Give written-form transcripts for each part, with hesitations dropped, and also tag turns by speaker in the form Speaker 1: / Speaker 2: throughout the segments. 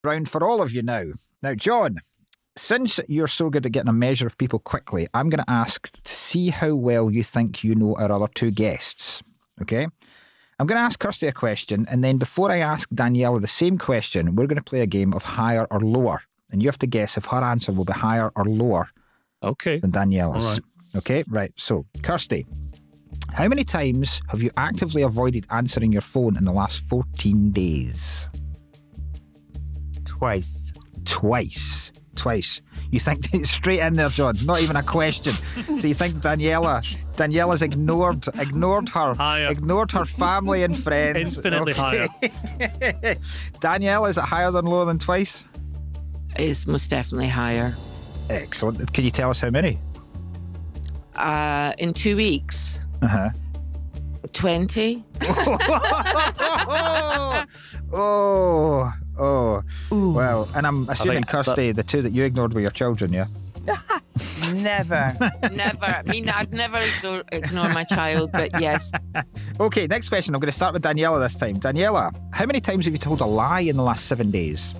Speaker 1: Round for all of you now. Now, John, since you're so good at getting a measure of people quickly, I'm going to ask to see how well you think you know our other two guests. Okay? I'm going to ask Kirsty a question, and then before I ask Daniela the same question, we're going to play a game of higher or lower. And you have to guess if her answer will be higher or lower than Daniela's.
Speaker 2: All right.
Speaker 1: Okay, right. So, Kirsty, how many times have you actively avoided answering your phone in the last 14 days?
Speaker 3: Twice.
Speaker 1: You think straight in there, John. Not even a question. So you think Daniela's ignored her family and friends.
Speaker 2: Infinitely higher.
Speaker 1: Daniela, is it higher than lower than twice?
Speaker 4: It's most definitely higher.
Speaker 1: Excellent. Can you tell us how many?
Speaker 4: In 2 weeks. 20.
Speaker 1: Oh. Well, and I'm assuming, Kirsty, the two that you ignored were your children, yeah?
Speaker 3: Never.
Speaker 4: Never. I mean, I'd never ignore my child, but yes.
Speaker 1: Okay, next question. I'm going to start with Daniela this time. Daniela, how many times have you told a lie in the last 7 days?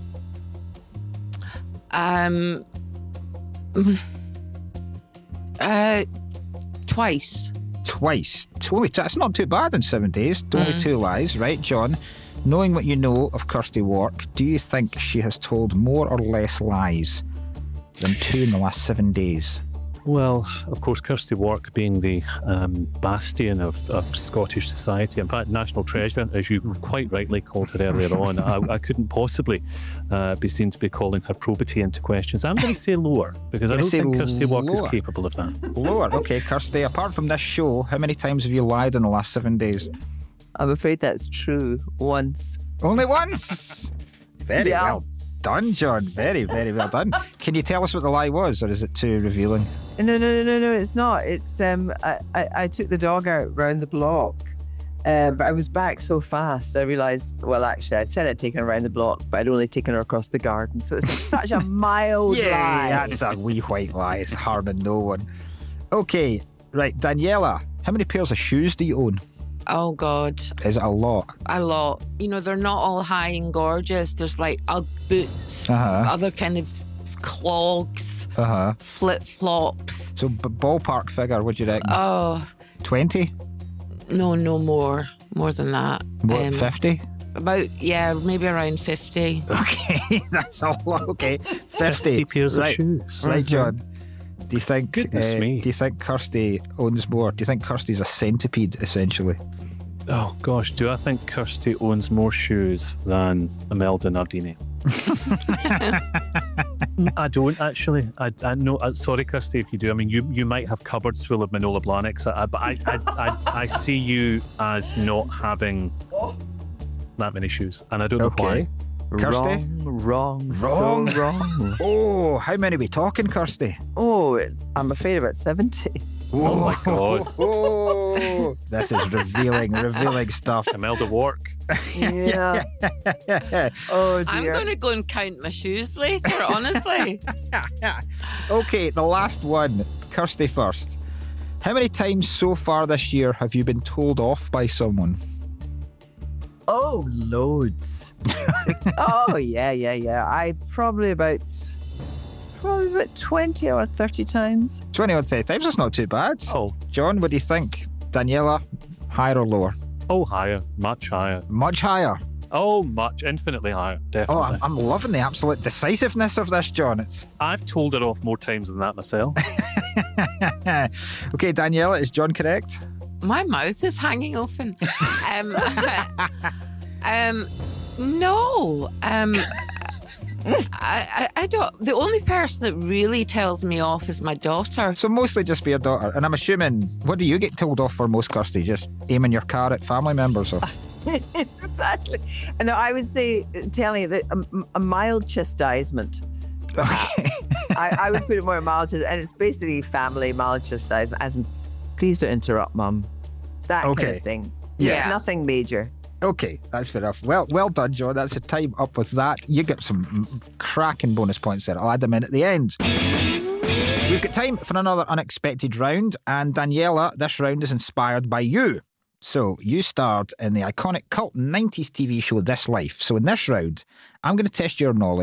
Speaker 4: Twice.
Speaker 1: That's not too bad in 7 days. Only 2 lies, right, John? Knowing what you know of Kirsty Wark, do you think she has told more or less lies than 2 in the last 7 days?
Speaker 2: Well, of course, Kirsty Wark being the bastion of Scottish society, in fact, national treasure, as you quite rightly called her earlier on, I couldn't possibly be seen to be calling her probity into questions. I'm going to say lower, because I don't think Kirsty Wark is capable of that.
Speaker 1: Lower, okay, Kirsty. Apart from this show, how many times have you lied in the last 7 days?
Speaker 3: I'm afraid that's true. Once.
Speaker 1: Only once? Very well done, John. Very, very well done. Can you tell us what the lie was, or is it too revealing?
Speaker 3: No, it's not. It's I took the dog out round the block, but I was back so fast I realised, well, actually I said I'd taken her around the block, but I'd only taken her across the garden, so it's such a mild lie.
Speaker 1: That's a wee white lie. It's harming no one. Okay, right, Daniela, how many pairs of shoes do you own?
Speaker 4: Oh, God.
Speaker 1: Is it a lot?
Speaker 4: A lot. You know, they're not all high and gorgeous. There's like Ugg boots, other kind of clogs, flip-flops.
Speaker 1: So ballpark figure, what do you reckon?
Speaker 4: Oh.
Speaker 1: 20?
Speaker 4: No more. More than that.
Speaker 1: What, 50?
Speaker 4: Maybe around 50.
Speaker 1: Okay, that's a lot. Okay,
Speaker 2: 50 pairs of shoes.
Speaker 1: Right, John. Do you think?
Speaker 2: Goodness me.
Speaker 1: Do you think Kirsty owns more? Do you think Kirsty's a centipede, essentially?
Speaker 2: Oh gosh, do I think Kirsty owns more shoes than Imelda Nardini? I don't actually. I know. Sorry, Kirsty, if you do. I mean, you might have cupboards full of Manola Blahniks, but I see you as not having that many shoes, and I don't know why.
Speaker 1: Kirsty?
Speaker 3: Wrong. So wrong.
Speaker 1: Oh, how many are we talking, Kirsty?
Speaker 3: Oh, I'm afraid about 70.
Speaker 2: Oh my God.
Speaker 1: Oh, this is revealing stuff.
Speaker 2: Imelda Wark.
Speaker 3: Yeah. Oh, dear.
Speaker 4: I'm going to go and count my shoes later, honestly.
Speaker 1: Okay, the last one. Kirsty first. How many times so far this year have you been told off by someone?
Speaker 3: Oh, loads. Oh, yeah. I probably about 20 or 30 times.
Speaker 1: 20 or 30 times, that's not too bad.
Speaker 2: Oh.
Speaker 1: John, what do you think? Daniela, higher or lower?
Speaker 2: Oh, higher. Much higher.
Speaker 1: Much higher?
Speaker 2: Oh, infinitely higher, definitely.
Speaker 1: Oh, I'm loving the absolute decisiveness of this, John.
Speaker 2: I've told her off more times than that myself.
Speaker 1: Okay, Daniela, is John correct?
Speaker 4: My mouth is hanging open. No. I don't. The only person that really tells me off is my daughter.
Speaker 1: So mostly just be your daughter. And I'm assuming, what do you get told off for most, Kirsty? Just aiming your car at family members? Or?
Speaker 3: Exactly. And I would say, telling you that a mild chastisement.
Speaker 1: Okay.
Speaker 3: I would put it more mild, and it's basically family mild chastisement, as in, please don't interrupt, Mum. That kind of thing.
Speaker 4: Yeah.
Speaker 3: Nothing major.
Speaker 1: Okay, that's fair enough. Well done, John. That's the time up with that. You get some cracking bonus points there. I'll add them in at the end. We've got time for another unexpected round, and Daniela, this round is inspired by you. So you starred in the iconic cult 90s TV show This Life. So in this round, I'm going to test your knowledge